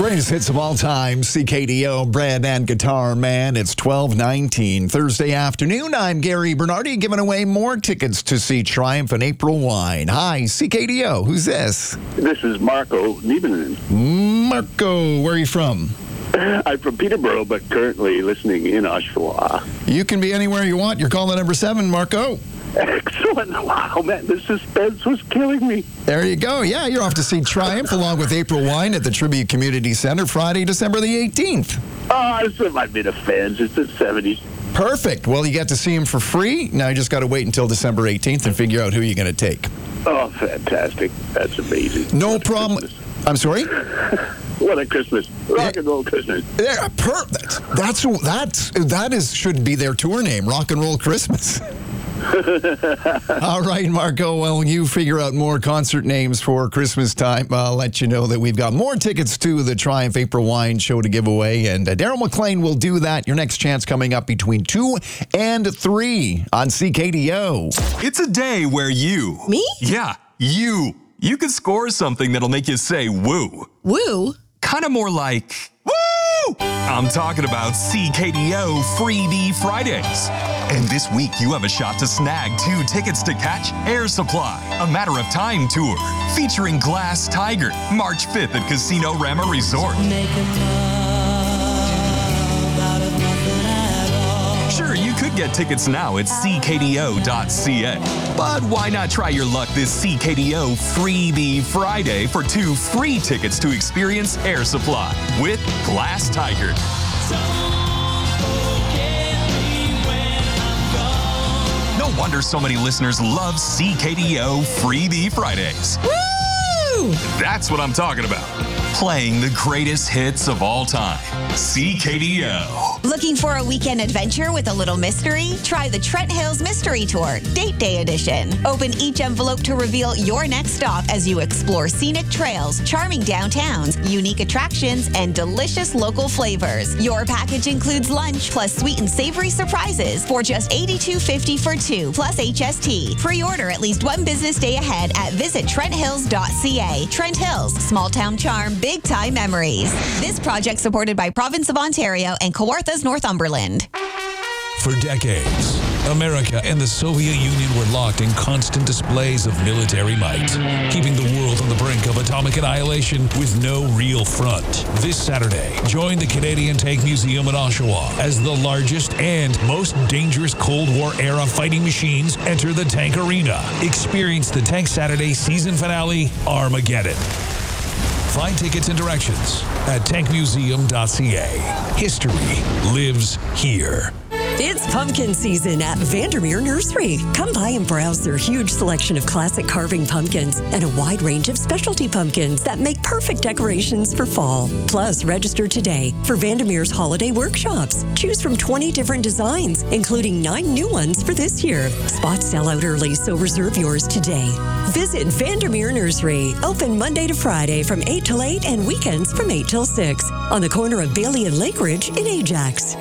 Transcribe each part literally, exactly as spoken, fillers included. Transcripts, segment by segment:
Greatest hits of all time, C K D O, Bread and Guitar Man. It's twelve nineteen, Thursday afternoon. I'm Gary Bernardi, giving away more tickets to see Triumph and April Wine. Hi, C K D O. Who's this? This is Marco Niebenen. Marco, where are you from? I'm from Peterborough, but currently listening in Oshawa. You can be anywhere you want. You're calling number seven, Marco. Excellent. Wow, man, the suspense was killing me. There you go. Yeah, you're off to see Triumph along with April Wine at the Tribute Community Center Friday, December the eighteenth. Oh, I've been a fan since the seventies. Perfect. Well, you get to see him for free. Now you just got to wait until December eighteenth and figure out who you're going to take. Oh, fantastic. That's amazing. No what problem. I'm sorry? What a Christmas. Rock yeah. and roll Christmas. Yeah, per- that's, that's, that's, that is, should be their tour name, Rock and Roll Christmas. All right, Marco. Well, you figure out more concert names for Christmas time. I'll let you know that we've got more tickets to the Triumph April Wine show to give away, and uh, Daryl McLean will do that. Your next chance coming up between two and three on C K D O. It's a day where you... Me? Yeah, you. You could score something that'll make you say woo. Woo? Kind of more like... Woo! I'm talking about C K D O Freebie Fridays. And this week, you have a shot to snag two tickets to catch Air Supply, a Matter of Time tour, featuring Glass Tiger, March fifth at Casino Rama Resort. Sure, you could get tickets now at c k d o dot c a. But why not try your luck this C K D O Freebie Friday for two free tickets to experience Air Supply with Glass Tiger. No wonder so many listeners love C K D O Freebie Fridays. Woo! That's what I'm talking about. Playing the greatest hits of all time. C K D O. Looking for a weekend adventure with a little mystery? Try the Trent Hills Mystery Tour, Date Day Edition. Open each envelope to reveal your next stop as you explore scenic trails, charming downtowns, unique attractions, and delicious local flavors. Your package includes lunch plus sweet and savory surprises for just eighty-two fifty for two, plus H S T. Pre-order at least one business day ahead at visit trent hills dot c a. Trent Hills, small town charm, big time memories. This project supported by Province of Ontario and Kawarthas Northumberland. For decades, America and the Soviet Union were locked in constant displays of military might, keeping the world on the brink of atomic annihilation with no real front. This Saturday, join the Canadian Tank Museum in Oshawa as the largest and most dangerous Cold War-era fighting machines enter the tank arena. Experience the Tank Saturday season finale, Armageddon. Find tickets and directions at tank museum dot c a. History lives here. It's pumpkin season at Vandermeer Nursery. Come by and browse their huge selection of classic carving pumpkins and a wide range of specialty pumpkins that make perfect decorations for fall. Plus, register today for Vandermeer's holiday workshops. Choose from twenty different designs, including nine new ones for this year. Spots sell out early, so reserve yours today. Visit Vandermeer Nursery, open Monday to Friday from eight till eight and weekends from eight till six on the corner of Bailey and Lake Ridge in Ajax.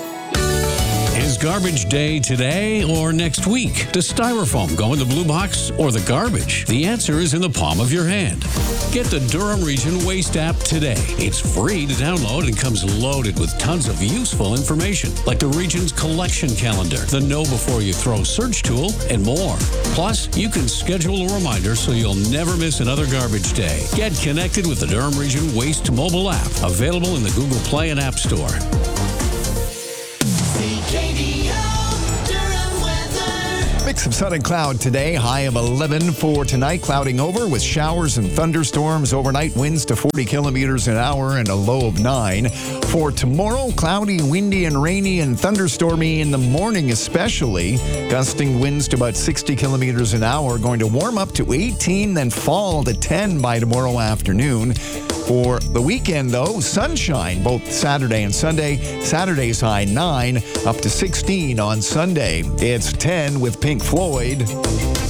Is garbage day today or next week? Does styrofoam go in the blue box or the garbage? The answer is in the palm of your hand. Get the Durham Region Waste app today. It's free to download and comes loaded with tons of useful information, like the region's collection calendar, the Know Before You Throw search tool, and more. Plus, you can schedule a reminder so you'll never miss another garbage day. Get connected with the Durham Region Waste mobile app, available in the Google Play and App Store. Mix of sun and cloud today, high of eleven for tonight, clouding over with showers and thunderstorms overnight, winds to forty kilometers an hour and a low of nine. For tomorrow, cloudy, windy, and rainy and thunderstormy in the morning especially, gusting winds to about sixty kilometers an hour, going to warm up to eighteen, then fall to ten by tomorrow afternoon. For the weekend, though, sunshine both Saturday and Sunday. Saturday's high nine, up to sixteen on Sunday. It's ten with Pink Floyd.